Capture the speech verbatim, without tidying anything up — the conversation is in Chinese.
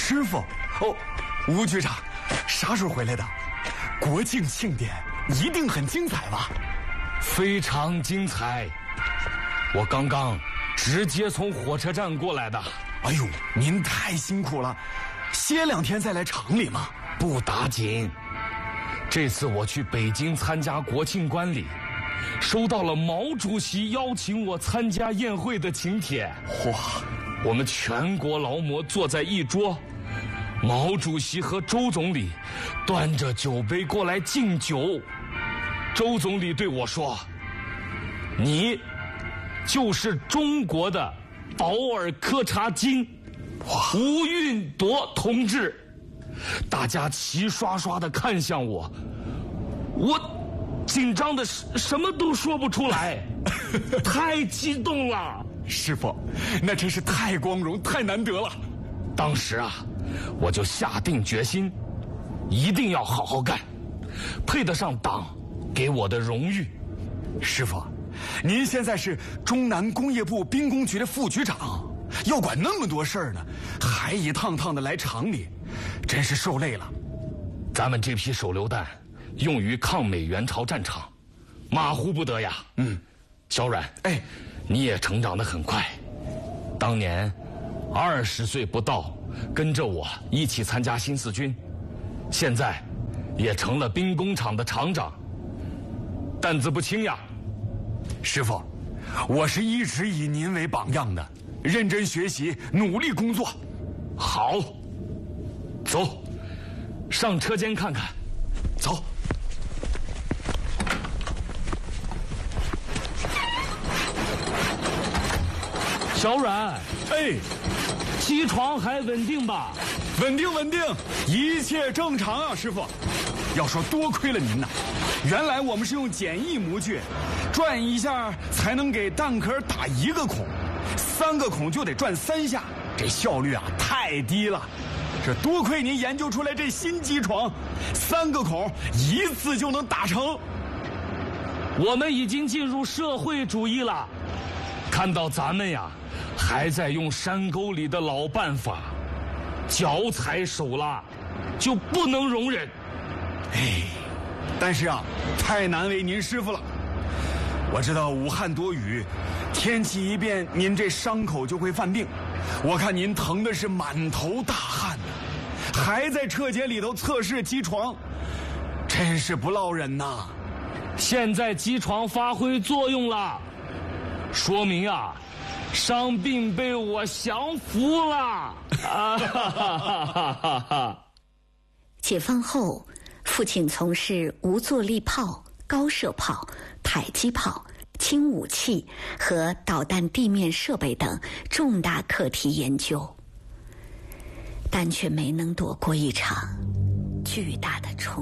师傅，哦，吴局长，啥时候回来的？国庆庆典一定很精彩吧？ 非常精彩。我刚刚直接从火车站过来的。 哎呦，您太辛苦了，歇两天再来厂里嘛。 不打紧。这次我去北京参加国庆观礼，收到了毛主席邀请我参加宴会的请帖。 哇！ 我们全国劳模坐在一桌，毛主席和周总理端着酒杯过来敬酒。周总理对我说：“你就是中国的保尔柯察金，吴运铎同志。”大家齐刷刷地看向我，我紧张的什么都说不出来，太激动了。 师傅，那真是太光荣、太难得了。 当时啊，我就下定决心，一定要好好干，配得上党给我的荣誉。 师傅，您现在是中南工业部兵工局的副局长，要管那么多事儿呢，还一趟趟的来厂里，真是受累了。 咱们这批手榴弹用于抗美援朝战场，马虎不得呀。 嗯， 小阮， 哎， 你也成长得很快。当年二十岁不到，跟着我一起参加新四军，现在也成了兵工厂的厂长，担子不轻呀。 师傅，我是一直以您为榜样的，认真学习，努力工作。 好，走，上车间看看。 走。 小阮， 哎， 机床还稳定吧？ 稳定稳定，一切正常啊，师傅。要说多亏了您呐，原来我们是用简易模具，转一下才能给弹壳打一个孔，三个孔就得转三下，这效率啊太低了。这多亏您研究出来这新机床，三个孔一次就能打成。 我们已经进入社会主义了，看到咱们呀还在用山沟里的老办法，脚踩手拉，就不能容忍。 哎，但是啊，太难为您师傅了。我知道武汉多雨，天气一变，您这伤口就会犯病。我看您疼的是满头大汗呢，还在车间里头测试机床，真是不落忍呐。 现在机床发挥作用了，说明啊，伤病被我降服了。啊哈哈哈哈哈！ 解放后，父亲从事无坐力炮、高射炮、迫击炮、轻武器和导弹地面设备等重大课题研究，但却没能躲过一场巨大的冲